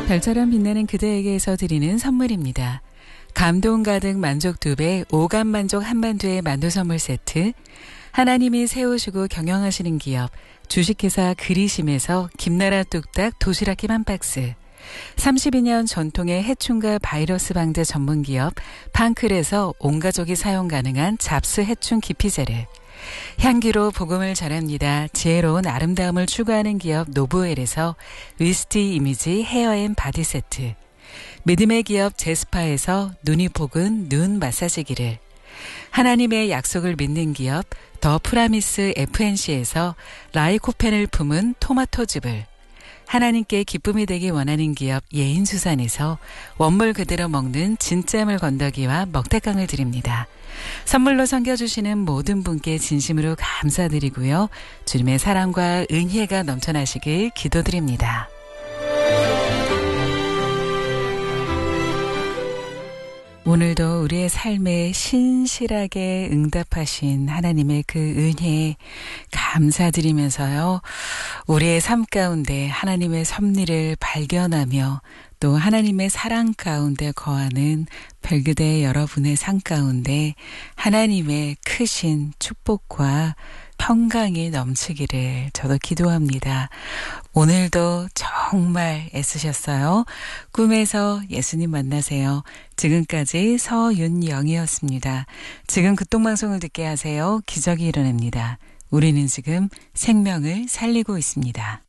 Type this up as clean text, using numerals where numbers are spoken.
별처럼 빛나는 그대에게서 드리는 선물입니다. 감동 가득 만족 2배, 오감 만족 한만두의 만두 선물 세트, 하나님이 세우시고 경영하시는 기업, 주식회사 그리심에서 김나라 뚝딱 도시락김 한 박스, 32년 전통의 해충과 바이러스 방제 전문기업 판클에서 온가족이 사용 가능한 잡스 해충 기피제를, 향기로 복음을 전합니다. 지혜로운 아름다움을 추구하는 기업 노브웰에서 위스티 이미지 헤어앤 바디 세트, 믿음의 기업 제스파에서 눈이 복은 눈 마사지기를, 하나님의 약속을 믿는 기업 더 프라미스 FNC에서 라이코펜을 품은 토마토즙을, 하나님께 기쁨이 되기 원하는 기업 예인수산에서 원물 그대로 먹는 진짜물 건더기와 먹태깡을 드립니다. 선물로 섬겨주시는 모든 분께 진심으로 감사드리고요. 주님의 사랑과 은혜가 넘쳐나시길 기도드립니다. 오늘도 우리의 삶에 신실하게 응답하신 하나님의 그 은혜에 감사드리면서요. 우리의 삶 가운데 하나님의 섭리를 발견하며 또 하나님의 사랑 가운데 거하는 별그대 여러분의 삶 가운데 하나님의 크신 축복과 평강이 넘치기를 저도 기도합니다. 오늘도 정말 애쓰셨어요. 꿈에서 예수님 만나세요. 지금까지 서윤영이었습니다. 지금 극동방송을 듣게 하세요. 기적이 일어납니다. 우리는 지금 생명을 살리고 있습니다.